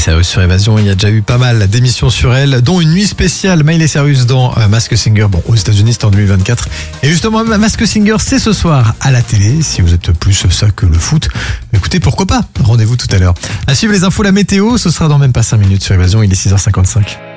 Cyrus sur Évasion, il y a déjà eu pas mal d'émissions sur elle, dont une nuit spéciale Miley Cyrus dans Masked Singer. Bon, aux États-Unis c'était en 2024. Et justement, Masked Singer, c'est ce soir à la télé. Si vous êtes plus ça que le foot, écoutez, pourquoi pas. Rendez-vous tout à l'heure. À suivre les infos, la météo, ce sera dans même pas 5 minutes sur Évasion, il est 6h55.